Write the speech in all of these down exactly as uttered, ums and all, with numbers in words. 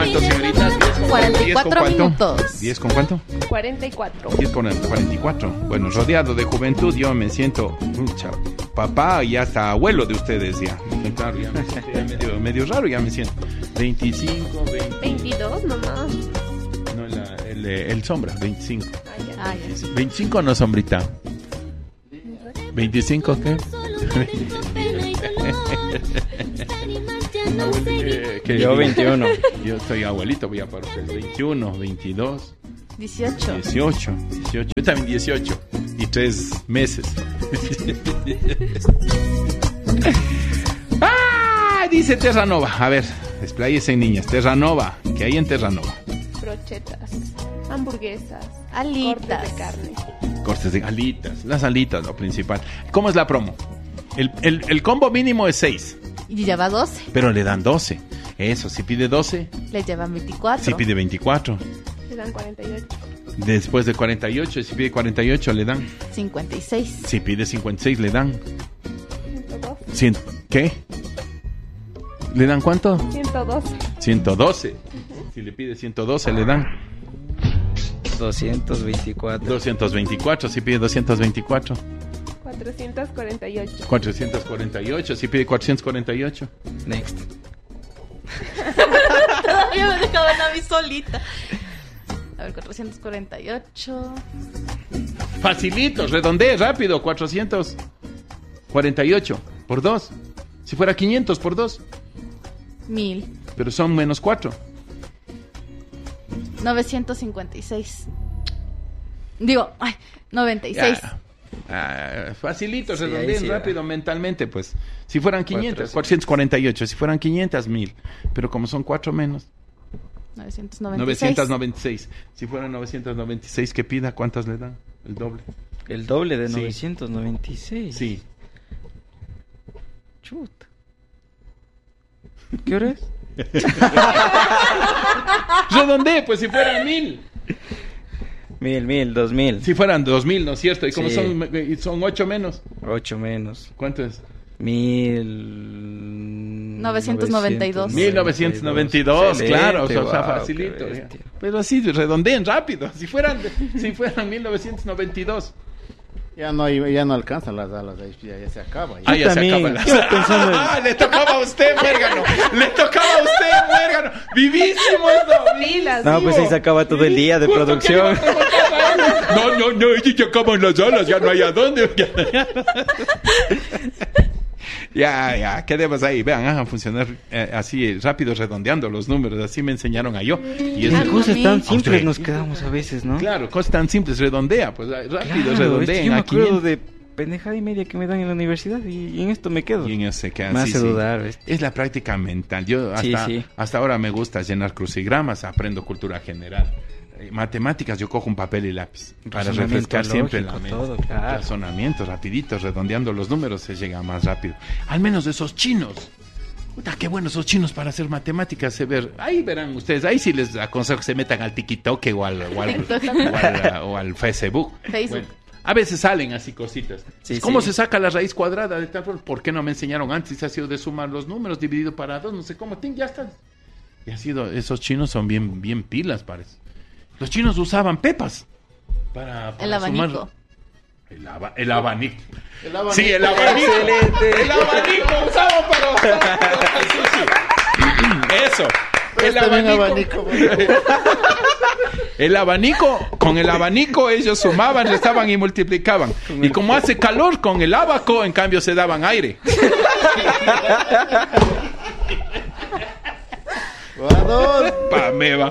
cuánto, señorita? cuarenta y cuatro minutos. ¿diez con cuánto? cuarenta y cuatro. diez con cuarenta y cuatro. Bueno, rodeado de juventud, yo me siento mucha, papá y hasta abuelo de ustedes ya. Claro, ya me siento ya medio, medio raro, ya me siento. veinticinco, veinte. veintidós, mamá. No, la, el, el sombra, veinticinco. Ah, ya. Ah, ya. veinticinco no, sombrita. ¿veinticinco qué? que, que Yo veintiuno. Yo soy abuelito, voy a para ustedes. veintiuno, veintidós, dieciocho. dieciocho, dieciocho. Yo también dieciocho. Y tres meses. ¡Ah! Dice Terranova. A ver, despláyese, niñas. Terranova. ¿Qué hay en Terranova? Brochetas, hamburguesas, Alitas. cortes de carne. Cortes de alitas. Las alitas, lo principal. ¿Cómo es la promo? El, el, el combo mínimo es seis. Y lleva doce. Pero le dan doce. Eso, si pide doce, Le llevan veinticuatro. si pide veinticuatro. Le dan cuarenta y ocho. Después de cuarenta y ocho, si pide cuarenta y ocho, le dan. cincuenta y seis. Si pide cincuenta y seis, le dan. ciento dos. cien. ¿Qué? ¿Le dan cuánto? ciento doce. ciento doce. Si le pide ciento doce, le dan. doscientos veinticuatro. doscientos veinticuatro, si pide doscientos veinticuatro. cuatrocientos cuarenta y ocho. cuatrocientos cuarenta y ocho, si pide cuatrocientos cuarenta y ocho. Next. Todavía me dejaban a mí solita. A ver, cuatrocientos cuarenta y ocho. Facilito, redondee rápido. cuatrocientos cuarenta y ocho por dos. Si fuera quinientos por dos. Mil. Pero son menos cuatro. novecientos cincuenta y seis. Digo, ay, noventa y seis. Ya. Ah, facilito, Sí, redondeen ahí sí, rápido mentalmente, pues. Si fueran quinientos, Cuatrocientos. cuatrocientos cuarenta y ocho. Si fueran quinientos, mil. Pero como son cuatro menos, novecientos noventa y seis. novecientos noventa y seis. Si fueran novecientos noventa y seis, ¿qué pida? ¿Cuántas le dan? El doble. El doble de Sí. novecientos noventa y seis. Sí. Chuta. ¿Qué hora es? Redondee, pues si fueran mil. Mil, mil, dos mil. Si fueran dos mil, ¿no es cierto? Y como Sí. son, y son ocho menos. Ocho menos. ¿Cuánto es? Mil... novecientos noventa y dos. mil novecientos noventa y dos, Excelente, claro, o sea, wow, facilito. qué ya. bestia. Pero así, redondeen rápido. Si fueran, si fueran mil novecientos noventa y dos. Ya no, hay- ya no alcanzan las alas, ahí ya, ya se acaba. Ya. Ah, ya se también, acaban las... yo pensando en- Ah, le tocaba a usted, muérgano. Le tocaba a usted, muérgano. Vivísimo esto. Pilas. No, pues ahí se acaba todo el día de Justo producción. que le iba a preguntar a él. No, no, no, ya acaban las alas, ya no hay a dónde. Ya, ya, quedemos ahí. Vean, hagan funcionar eh, así rápido, redondeando los números. Así me enseñaron a yo. Y es Ah, Las cosas tan Usted. simples nos quedamos a veces, ¿no? claro, cosas tan simples, redondea, pues rápido, Claro, es que redondeen yo me a acuerdo quinientos. de pendejada y media que me dan en la universidad y, y en esto me quedo. Y en eso se quedan, Me sí, hace sí. dudar, ¿ves? Es la práctica mental. Yo hasta, Sí, sí. hasta ahora me gusta llenar crucigramas, aprendo cultura general. Eh, Matemáticas, yo cojo un papel y lápiz para Razonamiento refrescar siempre la lógico, mente. todo, claro. Razonamiento, rapidito, redondeando los números se llega más rápido. Al menos de esos chinos. Puta, qué buenos esos chinos para hacer matemáticas. Se ver. Ahí verán ustedes, ahí sí les aconsejo que se metan al TikTok o al, o al, TikTok. o al, o al Facebook. Facebook. Bueno, a veces salen así cositas. Sí, ¿Cómo sí. se saca la raíz cuadrada de tal forma? ¿Por qué no me enseñaron antes? Ha sido de sumar los números dividido para dos, no sé cómo. Ting, ya está. Y ha sido, esos chinos son bien, bien pilas, parece. Los chinos usaban pepas para, para El abanico. sumar. El, aba- el abanico. El abanico. Sí, el abanico. Excelente. El abanico usaban para... Sí, sí. Eso. El Préstame un abanico. abanico, El abanico, con el abanico ellos sumaban, restaban y multiplicaban. Y como hace calor, con el abaco, en cambio, se daban aire. Jugador. Pameva.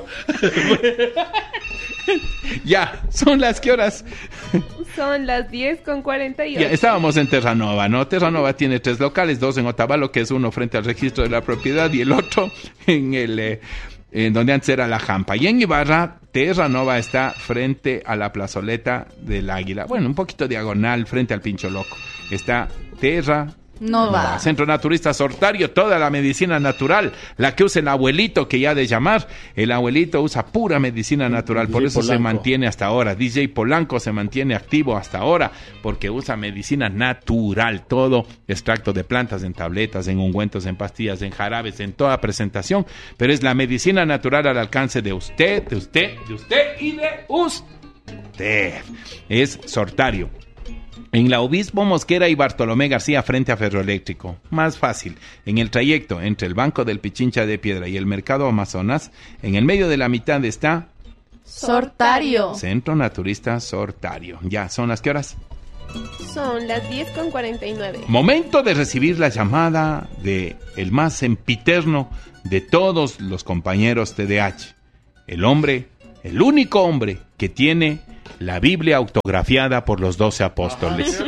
Ya, son las que horas. Son las diez con cuarenta y ocho. Ya, estábamos en Terranova, ¿no? Terranova tiene tres locales, dos en Otavalo, que es uno frente al registro de la propiedad, y el otro en el eh, en donde antes era la Jampa. Y en Ibarra, Terranova está frente a la plazoleta del Águila. Bueno, un poquito diagonal, frente al Pincho Loco. Está Terra No va. Centro Naturista Sortario, toda la medicina natural, la que usa el abuelito, que ya de llamar, el abuelito usa pura medicina natural, por D J eso se Polanco. mantiene hasta ahora. D J Polanco se mantiene activo hasta ahora, porque usa medicina natural, todo extracto de plantas en tabletas, en ungüentos, en pastillas, en jarabes, en toda presentación, pero es la medicina natural al alcance de usted, de usted, de usted y de usted. Es Sortario. En la Obispo Mosquera y Bartolomé García frente a Ferroeléctrico. Más fácil, en el trayecto entre el Banco del Pichincha de Piedra y el Mercado Amazonas, en el medio de la mitad está Sortario. Centro Naturista Sortario. Ya, ¿son las qué horas? Son las diez con cuarenta y nueve. Momento de recibir la llamada de el más sempiterno de todos los compañeros T D A H. El hombre, el único hombre que tiene la Biblia autografiada por los doce apóstoles.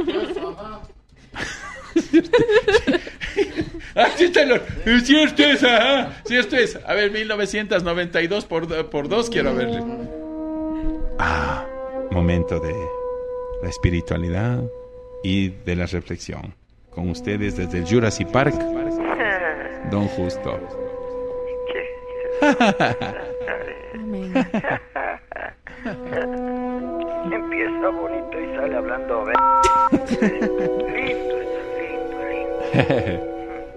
Ah, sí, está lo- sí, esto es, ajá, sí, esto es. A ver, mil novecientos noventa y dos por, por dos, quiero verle. Ah, momento de la espiritualidad y de la reflexión. Con ustedes desde el Jurassic Park, Don Justo. Amén. Empieza bonito y sale hablando ver. Lindo, lindo, lindo.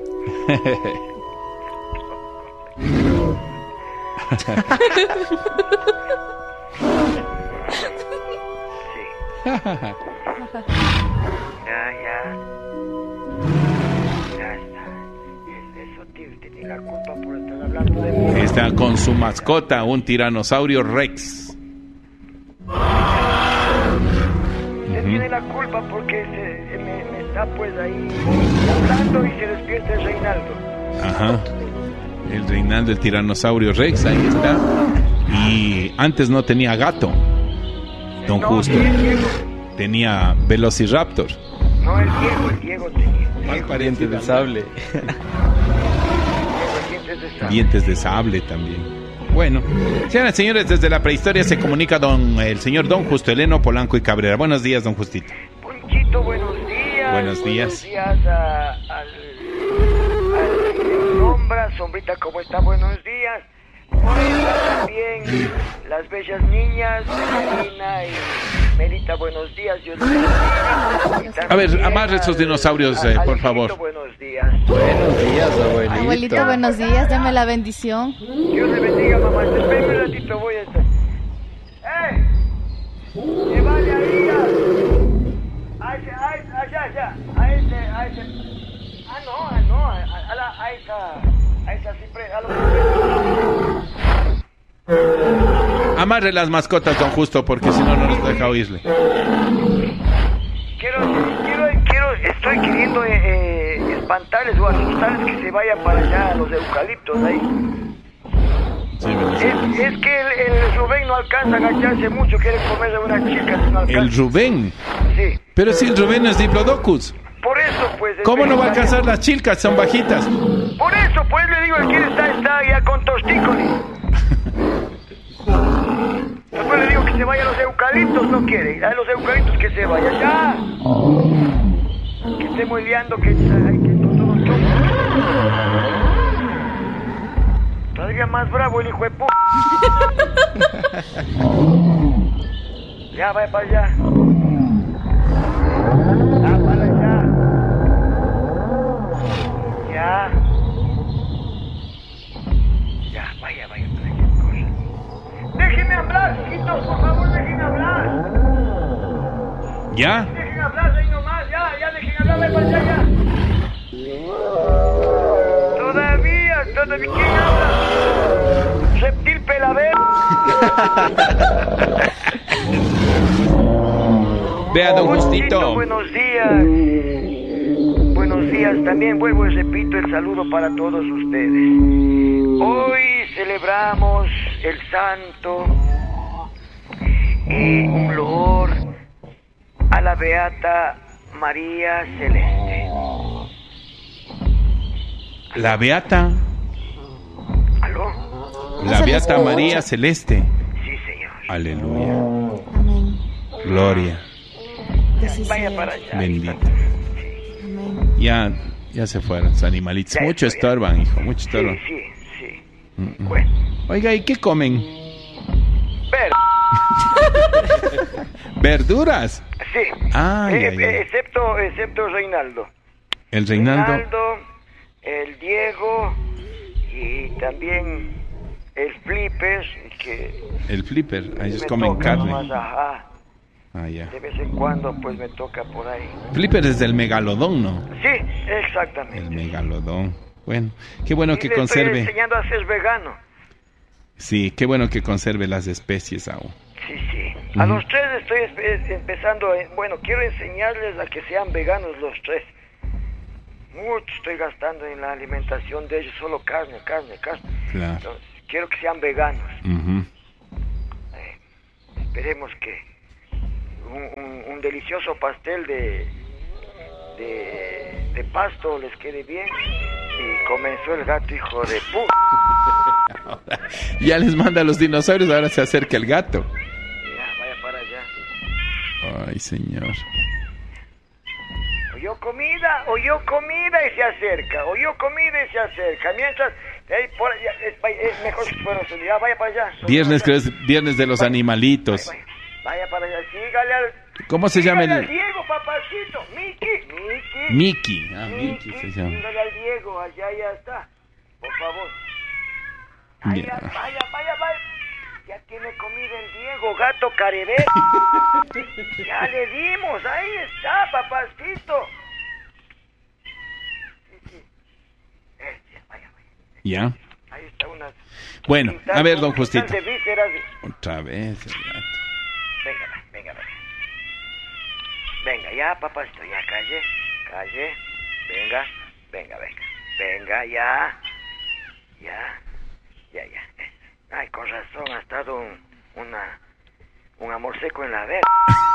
Sí. Ya, ya. Ya está. Es- Eso tiene, tiene la culpa por estar hablando de mí. Está con su mascota, un tiranosaurio Rex. Usted tiene la culpa porque se, me, me está pues ahí hablando y se despierta el Reinaldo. Ajá. El Reinaldo, el tiranosaurio Rex, ahí está. Y antes no tenía gato, Don No, Justo. sí, el Diego. Tenía Velociraptor. No, el Diego, el Diego tenía. Mal Dientes de sable. Dientes de sable. Dientes de sable también. Bueno, señoras y señores, desde la prehistoria se comunica don el señor Don Justo Heleno Polanco y Cabrera. Buenos días, Don Justito. Ponchito, buenos días. Buenos días. Buenos días a, al, al Sombra, Sombrita, ¿cómo está? Buenos días. Hola, también las bellas niñas, Melina y Melita, buenos días. Dios les bendiga. Y A ver, también amarre esos al- dinosaurios, al- eh, por Alejito, favor. Buenos días. Buenos días, abuelito. Abuelito, buenos días, dame la bendición. Dios le bendiga, mamá. Espérame un ratito, voy a estar. ¡Eh! ¡Llévale ahí a... A ese, a ese, allá, allá. A ese, a ese... Ah, no, ah, no. A, a, a la, a esa... A esa cipre... A los... Amarre las mascotas, Don Justo, porque si no, no nos deja oírle. Quiero, quiero, quiero... Estoy queriendo eh, eh, espantarles o asustarles que se vayan para allá a los eucaliptos ahí. Sí, Velociraptor. Es, es que el, el Rubén no alcanza a agacharse mucho, quiere comerse a una chica, no alcanza. El Rubén. Sí. Pero si el Rubén es Diplodocus, Por eso, pues... ¿cómo no va a está- alcanzar las chilcas? Son bajitas. Por eso, pues le digo, el que está, está ya con tostícolis. Después le digo que se vaya a los eucaliptos, no quiere. A los eucaliptos que se vaya, ya. Que estemos liando, que, ay, que no todos somos. Todavía más bravo el hijo de p... Ya, vaya para allá. Ah, para allá. Ya. Ya, vaya, vaya, cualquier cosa. Déjenme hablar, chiquitos, por favor, déjenme hablar. ¿Ya? Dejen hablar ahí nomás, ya, ya, dejen hablar, vaya para allá, ya. Todavía, todavía, ¿quién habla? Reptil peladero. Vea, Don Ponchito, Justito. buenos días. Buenos días. También vuelvo y repito el saludo para todos ustedes. Hoy celebramos el santo y un loor a la Beata María Celeste. La Beata, ¿Aló? la se le Beata escucha. María Celeste. Sí, señor. Aleluya. Amén. Gloria. Que sí Vaya sea. para allá. Bendito. Amén. Ya Ya se fueron los animalitos. Ya Mucho estoy, estorban, hijo, mucho estorban. Sí, sí, sí. Mm, mm. Bueno, Oiga, ¿y qué comen? ver, ¿Verduras? sí. Ah, Eh, ya, eh, ya. Excepto, excepto Reinaldo. El Reinaldo. Reinaldo, el Diego y también el Flipper, que El flipper. Ah, ellos me comen toca carne. nomás, ajá. Ah, ya. De vez en cuando pues me toca por ahí. Flipper es del megalodón, ¿no? Sí, exactamente. El megalodón. Bueno, qué bueno Y que le estoy conserve. enseñando a ser vegano. Sí, qué bueno que conserve las especies aún. Sí, sí. A Ujú. los tres estoy espe- empezando, en- bueno, quiero enseñarles a que sean veganos los tres. Mucho estoy gastando en la alimentación de ellos, solo carne, carne, carne. Claro. Entonces, quiero que sean veganos. Ujú. Eh, esperemos que un, un- un delicioso pastel de, de, de pasto les quede bien. Y comenzó el gato, hijo de puta. Ya les manda a los dinosaurios, ahora se acerca el gato. Ya, vaya para allá. Ay, señor. Oyó comida, oyó comida y se acerca. Oyó comida y se acerca. Mientras, ahí por, ya, es, es mejor que fueron sus ya, vaya para allá. Viernes, creo es viernes de los Vaya, animalitos. Vaya, vaya para allá, sígale al... ¿Cómo se llama sígale el...? al Diego, papacito. Miki, Miki. Miki. Ah, Miki se llama. Sígale al Diego, allá ya está. Por favor. Vaya, Ya. vaya, vaya, vaya. Ya tiene comida el Diego, gato carevé. Ya le dimos, ahí está, papacito. Sí, sí. Este, vaya, vaya. Ya. Ahí está una... Bueno, a ver, don Justito. De vísceras de- Otra vez el gato. Venga, va, venga, venga. Venga, ya, papacito, ya, calle, calle. Venga, venga, venga. Venga, ya. Ya, ya, ya. Ay, con razón, ha estado un, una, un amor seco en la verga.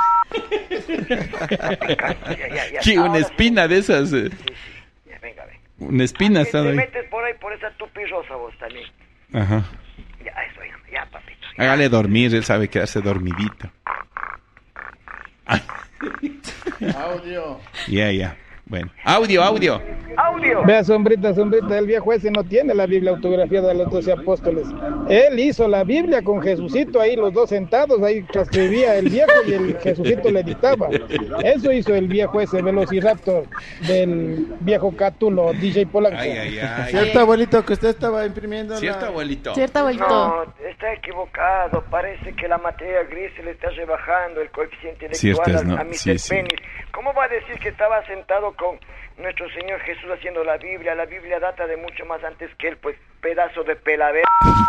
Está picando, ya, ya, ya. Sí, Ahora una sí. espina de esas. eh, Sí, sí. Ya, venga, venga. Una espina Ah, está te ahí. metes por ahí, por esa tupirosa vos también. Ajá. Ya, eso, ya, ya, papito. Ya. Hágale dormir, él sabe quedarse dormidito. Ay, Audio. ya, ya. Bueno, audio, audio. Audio. Vea, sombrita, sombrita, el viejo ese no tiene la Biblia autografiada de los doce apóstoles. Él hizo la Biblia con Jesucito ahí, los dos sentados, ahí transcribía el viejo y el Jesucito le dictaba. Eso hizo el viejo ese, Velociraptor, del viejo Cátulo, D J Polanco. Ay, ay, ay. ¿Cierto, abuelito, que usted estaba imprimiendo la- ¿Cierto, abuelito? ¿Cierto, abuelito? No, está equivocado. Parece que la materia gris se le está rebajando el coeficiente Cierto intelectual es, ¿no? a, a mister Sí, sí. Penis. ¿Cómo va a decir que estaba sentado con nuestro Señor Jesús haciendo la Biblia? La Biblia data de mucho más antes que él, pues, pedazo de pelaver.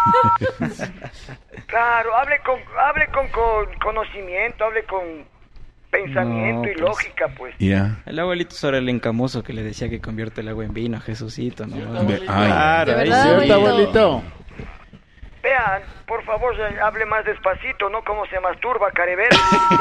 Claro, hable con, hable con, con conocimiento, hable con pensamiento No, y pues. lógica, pues. Ya. El abuelito sobre el encamoso que le decía que convierte el agua en vino a Jesucito, ¿no? Ve- ay. Claro, De ahí verdad, sí. ¿Cierto, abuelito? abuelito? Vean, por favor, eh, hable más despacito, ¿no? Como se masturba, carever.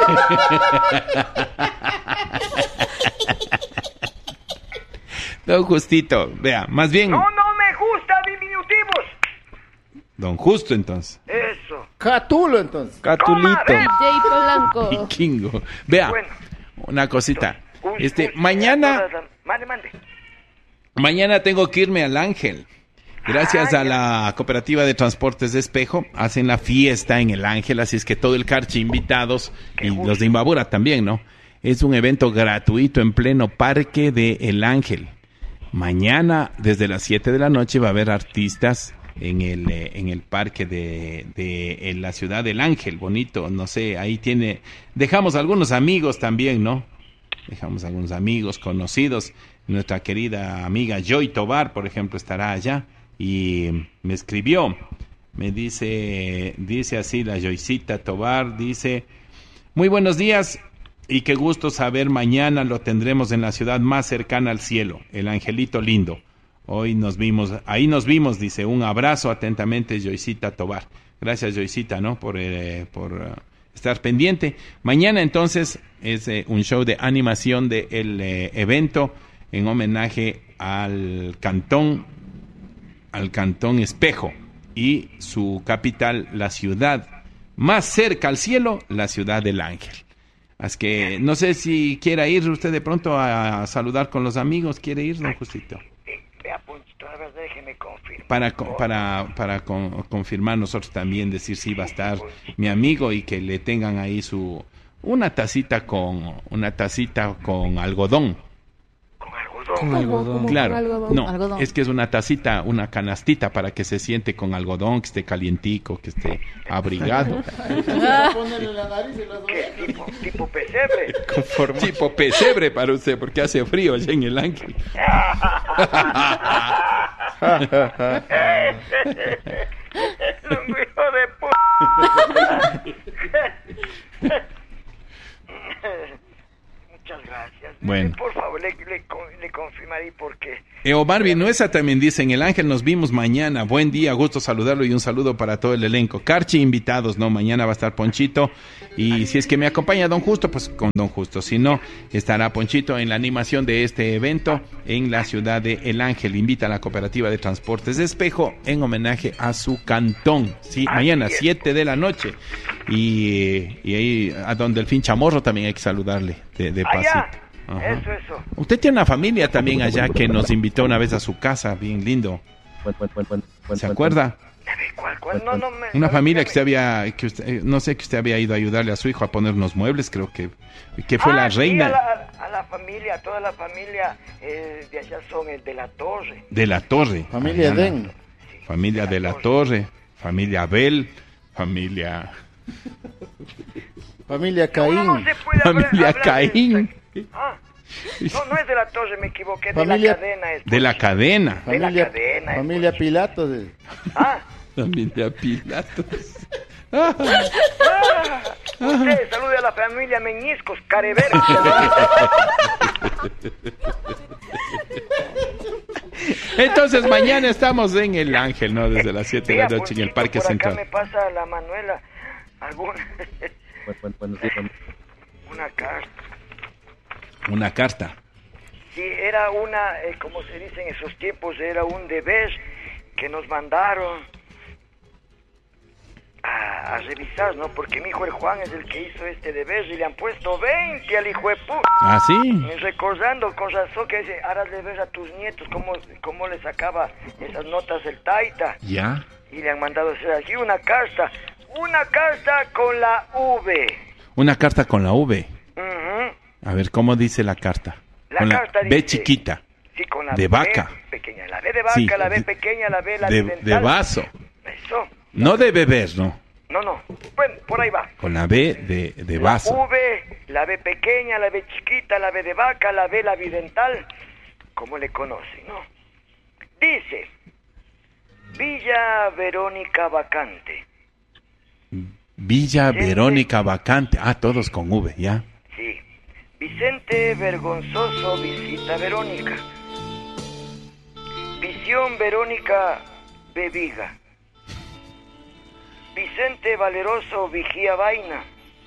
Don Justito, vea, más bien, No, no me gusta diminutivos. don Justo entonces. Eso. Catulo, entonces. Catulito. Toma, ven. Jay Polanco. Vikingo. Vea, Bueno. una cosita. Un- Este, un- mañana, Mande, mande. mañana tengo que irme al Ángel. Gracias Ah, a ya. la Cooperativa de Transportes de Espejo, hacen la fiesta en el Ángel, así es que todo el Carchi invitados y gusto. los de Imbabura también, ¿no? Es un evento gratuito en pleno parque de El Ángel. Mañana, desde las siete de la noche, va a haber artistas en el, eh, en el parque de, de en la ciudad del Ángel, bonito, no sé, ahí tiene, dejamos algunos amigos también, ¿no? Dejamos algunos amigos conocidos, nuestra querida amiga Joy Tobar, por ejemplo, estará allá, y me escribió, me dice, dice así la Joycita Tobar, dice, muy buenos días, y qué gusto saber, mañana lo tendremos en la ciudad más cercana al cielo, el Angelito Lindo. Hoy nos vimos, ahí nos vimos, dice, un abrazo atentamente, Joycita Tobar. Gracias, Joycita, ¿no? Por, eh, por uh, estar pendiente. Mañana, entonces, es eh, un show de animación del eh, evento en homenaje al cantón, al cantón Espejo y su capital, la ciudad más cerca al cielo, la ciudad del Ángel. Así que no sé si quiera ir usted de pronto a, a saludar con los amigos. ¿Quiere ir, don Justito? Eh, Vea, Ponchito, a ver, déjeme confirmar. Para, co- para, para con- confirmar nosotros también, decir si va a estar mi amigo y que le tengan ahí su una tacita con una tacita con algodón. Con algodón. Con algodón. Claro, algodón. no, Algodón. es que es una tacita, una canastita para que se siente con algodón, que esté calientico, que esté abrigado. ¿Qué? Tipo, tipo pesebre. Tipo pesebre para usted, porque hace frío allá en el Ángel. Un hijo de puta. Muchas gracias. Bueno. Por favor, le, le, con- le confirmaré porque... Eh, Omar Vinuesa también dice, en el Ángel nos vimos mañana, buen día, gusto saludarlo y un saludo para todo el elenco. Carchi invitados, ¿no? Mañana va a estar Ponchito y si es que me acompaña Don Justo, pues con Don Justo. Si no, estará Ponchito en la animación de este evento en la ciudad de El Ángel. Invita a la Cooperativa de Transportes de Espejo en homenaje a su cantón. Sí, Así mañana, es. siete de la noche. Y, eh, y ahí a Don Delfín Chamorro también hay que saludarle de, de Allá. pasito. Ajá. Eso, eso. Usted tiene una familia también allá que nos invitó una vez a su casa, bien lindo. ¿Se acuerda? A ver, ¿cuál, cuál? No, no me... Una no, familia no que me- usted había, que usted, eh, no sé, que usted había ido a ayudarle a su hijo a poner unos muebles, creo que, que fue Ah, la sí, reina a la, a la familia, a toda la familia eh, de allá son el de la torre. de la Torre. Familia Allá, Den. familia de la Torre, familia Abel, familia, Familia No, no, Caín. se puede hablar- familia hablar de- Caín, Ah, no, no es de la torre, me equivoqué, de Familia- la cadena. Es de la cadena, de la Familia, cadena, es familia pues. Pilato. de- Ah, familia Pilatos. ah, usted salude a la familia Meñiscos, Carever. Entonces mañana estamos en El Ángel, ¿no? Desde las siete de la Vea, noche en el Ponchito, Parque por Central. acá me pasa la Manuela alguna una carta. Una carta. Sí, era una, eh, como se dice en esos tiempos, era un deber que nos mandaron a, a revisar, ¿no? Porque mi hijo el Juan es el que hizo este deber y le han puesto veinte al hijo de puta. ¿Ah, sí? Recordando con razón que dice, ahora le ves a tus nietos cómo, cómo le sacaba esas notas el taita. Ya. Y le han mandado hacer aquí una carta, una carta con la V. Una carta con la V. Ujú. A ver, ¿cómo dice la carta? La con carta la B dice- chiquita. Sí, con la De B vaca. pequeña, la B de vaca, Sí, la B de- pequeña, la B, la De, B de dental. vaso. Eso. No de beber, no. No, no. Bueno, por ahí va. Con la B de, de La vaso. V, la B pequeña, la B chiquita, la B de vaca, la B, la bidental, como le conocen, ¿no? Dice, Villa Verónica Vacante. Villa Vicente. Verónica Vacante. Ah, todos con V, ya. Sí. Vicente Vergonzoso visita Verónica. Visión Verónica Bebiga. Vicente Valeroso vigía vaina.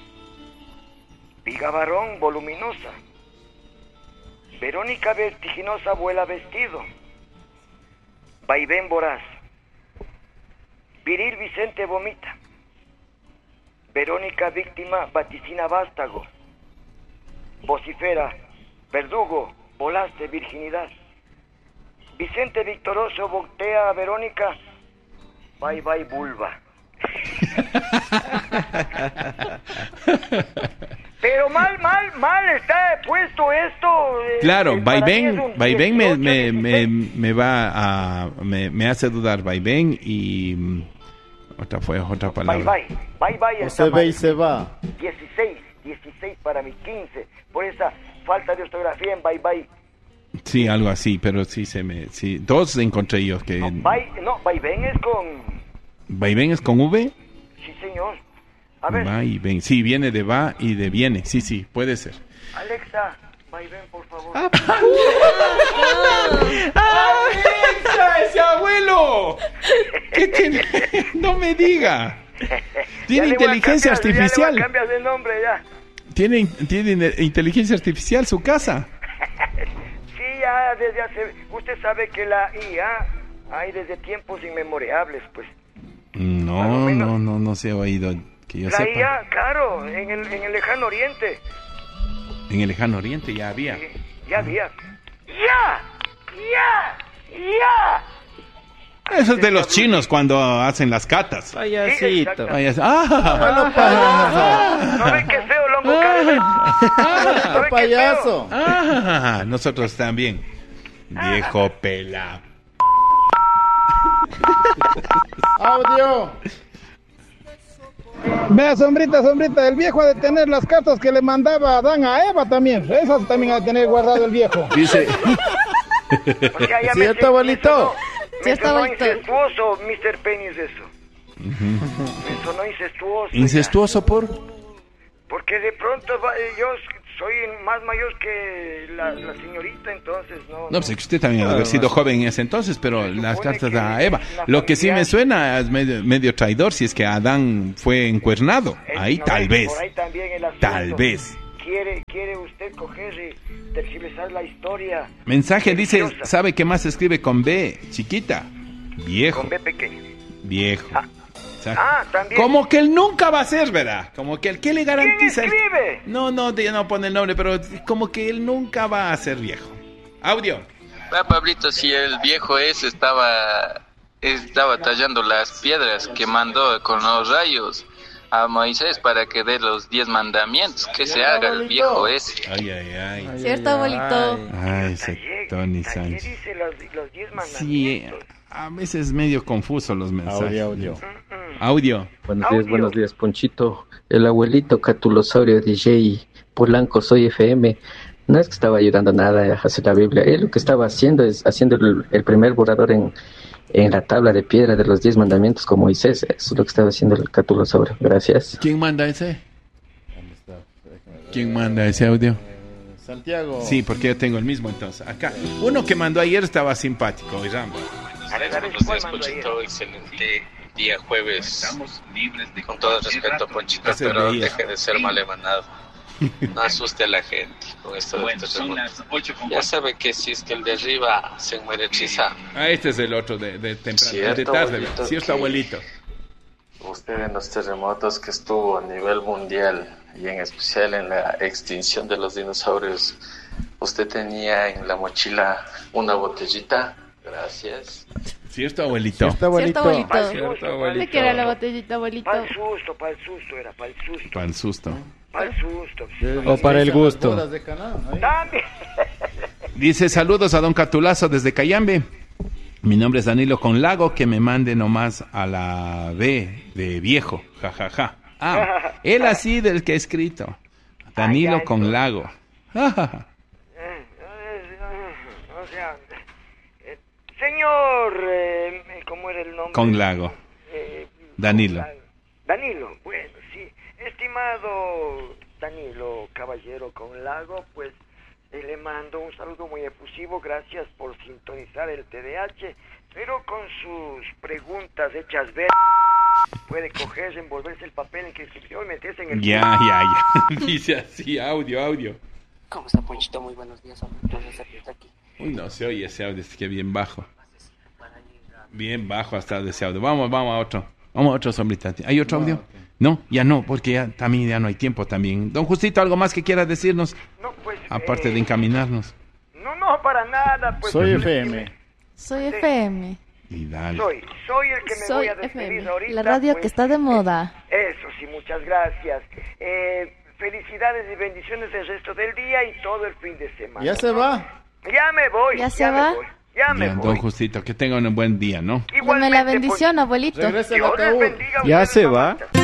Viga varón voluminosa. Verónica vertiginosa vuela vestido. Vaivén voraz. Viril Vicente vomita. Verónica víctima vaticina vástago. Vocifera, verdugo, volaste virginidad. Vicente victorioso voltea a Verónica. Bye bye vulva. Pero mal, mal, mal está puesto esto. eh, Claro, eh, para mí es Vaivén, un Vaivén me, dieciocho, me, me, dieciséis. me va a... Me, me hace dudar Vaivén y... mm, Otra fue otra Bye palabra. bye, bye bye. O está se ve y mal. se va. dieciséis, dieciséis para mí, quince. Por esa falta de ortografía en bye bye. Sí, algo así, pero sí se me... Sí, dos encontré yo que... No, bye, no, vaivén es con... Vaivén es con V. Sí, señor. A ver, Vaivén. Sí, viene de va y de viene. Sí, sí, puede ser. Alexa, vaivén, por favor. ¡Alexa, ese abuelo! ¿Qué tiene? No me diga. Tiene Ya le voy a inteligencia cambiar, Ya artificial. le voy a cambiar de nombre ya. Tiene, tiene inteligencia artificial su casa. Sí, ya desde hace... Usted sabe que la I A hay desde tiempos inmemorables, pues. Más o No, menos. no, no, no se ha oído. Que yo Traía, sepa. claro, en el, en el lejano oriente. En el lejano oriente ya había. Sí, ya había. ¡Ya! ¡Ya! ¡Ya! Eso es de los chinos cuando hacen las catas. Payasito. Vaya, ¡ah! payaso. ¿No ven qué feo, longo carne? ¿No ven qué Payaso. Ah, nosotros también. Viejo pela. Audio. Vea, sombrita, sombrita, el viejo ha de tener las cartas que le mandaba Adán a Eva también. Esas también ha de tener guardado el viejo. Dice, feo? O sea, ya me- ¿Cierto, abuelito? Me Cierto, sonó abuelito. incestuoso, mister Penis, eso. Me sonó incestuoso. incestuoso por... ya. Porque de pronto va- eh, yo soy más mayor que la, la señorita, entonces no... No, pues es que usted también ha de haber sido joven en ese entonces, pero Se las supone cartas que a Eva. la Lo que sí me familiar- suena es medio, medio traidor si es que Adán fue encuernado. Eh, Ahí ¿no tal ves? vez. Por ahí también el asunto. Tal vez. Quiere, quiere usted coger y tergiversar la historia Mensaje dice, Deliciosa. ¿sabe qué más se escribe con B? Chiquita. Viejo. con B pequeño. Viejo. Ah. O sea, Ah, también. como que él nunca va a ser, ¿verdad? Como que el que le ¿Quién garantiza... escribe? No, no, ya no pone el nombre, pero como que él nunca va a ser viejo. Audio. Ah, Pablito, si el viejo ese estaba estaba tallando las piedras que mandó con los rayos a Moisés para que dé los diez mandamientos, que se haga el viejo ese. Ay, ay, ay. ¿Cierto, abuelito? Ay, ese Ayer- Tony ayer Sánchez. dice los, los diez Sí, mandamientos. a veces medio confuso los mensajes. Audio, audio. Audio. Buenos Audio. días, buenos días, Ponchito. El abuelito Catulosaurio D J Polanco, soy F M. No es que estaba ayudando nada a hacer la Biblia. Él lo que estaba haciendo es haciendo el, el primer borrador en, en la tabla de piedra de los diez mandamientos con Moisés. Eso es lo que estaba haciendo el Catulosaurio. Gracias. ¿Quién manda ese? ¿Quién manda ese audio? Santiago. Sí, porque yo tengo el mismo entonces. Acá. Uno que mandó ayer estaba simpático, hoy Rambo. Buenos días, Ponchito. Excelente día jueves. Con todo respeto, Ponchito, Ese pero veía. deje de ser mal emanado. No asuste a la gente con esto de terremoto. Ya sabe que si es que el de arriba se muere Chisa. Ah, este es el otro de, de temprano, el de Cierto, tarde. abuelito, Cierto, que- abuelito. Usted en los terremotos que estuvo a nivel mundial y en especial en la extinción de los dinosaurios, ¿usted tenía en la mochila una botellita? Gracias. Cierto, abuelito. Cierto, abuelito. Cierto, Para el abuelito. susto, para el ¿De qué era la botellita, abuelito? Para el susto, para el susto, era para el susto. Para el susto. Para el susto. De- O para el las gusto. bodas de Caná, ahí. También. Dice, saludos a don Catulazo desde Cayambe. Mi nombre es Danilo con Lago, que me mande nomás a la B de viejo. Ja, ja, ja. Ah, él así del que he escrito. Danilo Ay, ay, con no. Lago. Ja, ja, ja. Eh, eh, eh, O sea, eh, señor, eh, ¿cómo era el nombre? Con Lago. Eh, Danilo. Danilo, bueno, sí. Estimado Danilo, caballero con Lago, pues eh, le mando un saludo muy efusivo. Gracias por sintonizar el T D A H, pero con sus preguntas hechas ver, puede coger, envolverse el papel en que escribió y meterse en el... Ya, ya, ya. Dice así, audio, audio. ¿Cómo está, Ponchito? Muy buenos días. Entonces, aquí está aquí. Uy, no se oye ese audio, es que bien bajo. Bien bajo hasta ese audio. Vamos, vamos a otro. Vamos a otro, sombrita. ¿Hay otro No, audio? ok. No, ya no, porque ya también ya no hay tiempo también. Don Justito, ¿algo más que quiera decirnos? No, pues... Aparte eh, de encaminarnos. No, no, para nada, pues... Soy pues, F M. Soy F M. Y dale. Soy, soy el que me Soy voy a F despedir M. ahorita. La radio pues, que está de moda. Eso sí, muchas gracias. Eh, felicidades y bendiciones el resto del día y todo el fin de semana. Ya se va. Ya me voy. ¿Ya se me va? voy, Ya me Ya, voy. don Justito, que tengan un buen día, ¿no? Dame la bendición, pues, abuelito. Regrese al Dios les ataúd. bendiga a Ya ustedes, se va. mamantas.